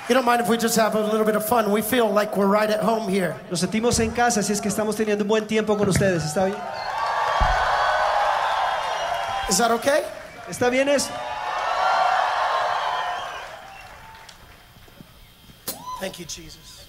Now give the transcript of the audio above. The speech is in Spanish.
You don't mind if we just have a little bit of fun? We feel like we're right at home here. Nos sentimos en casa, así es que estamos teniendo un buen tiempo con ustedes. ¿Está bien? Is that okay? ¿Está bien eso? Thank you, Jesus.